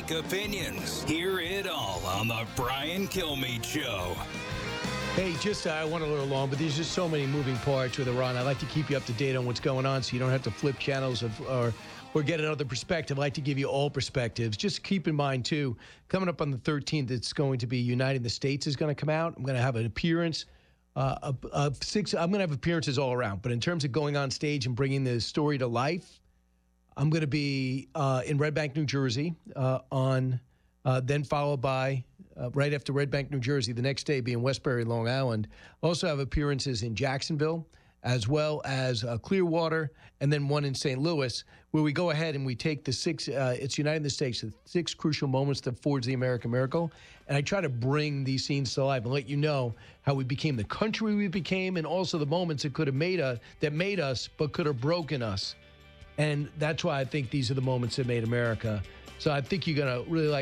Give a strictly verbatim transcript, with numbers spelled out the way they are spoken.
unique opinions. Hear it all on the Brian Kilmeade Show. Hey, just uh, I went a little long, but there's just so many moving parts with Iran. I like to keep you up to date on what's going on so you don't have to flip channels of, or or get another perspective. I like to give you all perspectives. Just keep in mind, too, coming up on the thirteenth, it's going to be Uniting the States is going to come out. I'm going to have an appearance. Uh, of, of six, I'm going to have appearances all around. But in terms of going on stage and bringing the story to life, I'm going to be uh, in Red Bank, New Jersey, uh, on uh, then followed by uh, right after Red Bank, New Jersey, the next day being Westbury, Long Island. Also have appearances in Jacksonville, as well as uh, Clearwater, and then one in Saint Louis, where we go ahead and we take the six, uh, it's Uniting the States, the six crucial moments that forged the American miracle. And I try to bring these scenes to life and let you know how we became the country we became, and also the moments that could have made us, that made us, but could have broken us. And that's why I think these are the moments that made America. So I think you're going to really like